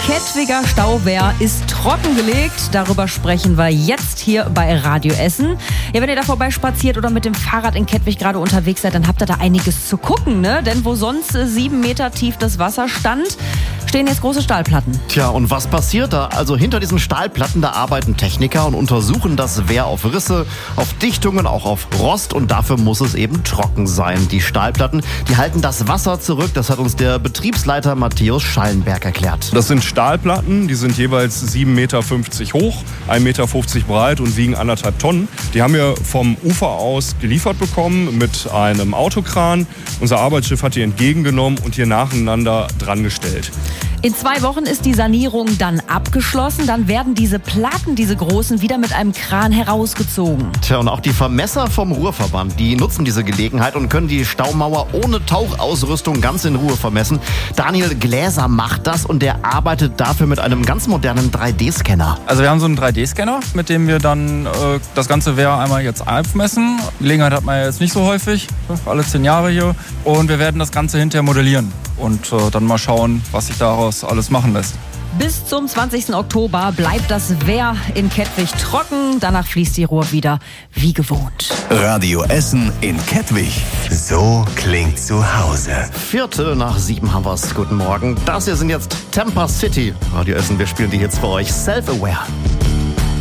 Kettwiger Stauwehr ist trockengelegt. Darüber sprechen wir jetzt hier bei Radio Essen. Ja, wenn ihr da vorbeispaziert oder mit dem Fahrrad in Kettwig gerade unterwegs seid, dann habt ihr da einiges zu gucken, ne? Denn wo sonst 7 Meter tief das Wasser stand, stehen jetzt große Stahlplatten. Tja, und was passiert da? Also hinter diesen Stahlplatten, da arbeiten Techniker und untersuchen das Wehr auf Risse, auf Dichtungen, auch auf Rost, und dafür muss es eben trocken sein. Die Stahlplatten, die halten das Wasser zurück. Das hat uns der Betriebsleiter Matthäus Schallenberg erklärt. Das sind Stahlplatten, die sind jeweils 7,50 Meter hoch, 1,50 Meter breit und wiegen 1,5 Tonnen. Die haben wir vom Ufer aus geliefert bekommen mit einem Autokran. Unser Arbeitsschiff hat die entgegengenommen und hier nacheinander dran gestellt. In 2 Wochen ist die Sanierung dann abgeschlossen. Dann werden diese Platten, diese großen, wieder mit einem Kran herausgezogen. Tja, und auch die Vermesser vom Ruhrverband, die nutzen diese Gelegenheit und können die Staumauer ohne Tauchausrüstung ganz in Ruhe vermessen. Daniel Gläser macht das und der arbeitet dafür mit einem ganz modernen 3D-Scanner. Also wir haben so einen 3D-Scanner, mit dem wir dann das ganze Wehr einmal jetzt abmessen. Gelegenheit hat man ja jetzt nicht so häufig, alle 10 Jahre hier. Und wir werden das Ganze hinterher modellieren und dann mal schauen, was sich daraus alles machen lässt. Bis zum 20. Oktober bleibt das Wehr in Kettwig trocken. Danach fließt die Ruhr wieder wie gewohnt. Radio Essen in Kettwig. So klingt zu Hause. 6:45 haben wir's. Guten Morgen. Das hier sind jetzt Tampa City. Radio Essen, wir spielen die Hits für euch. Self-Aware.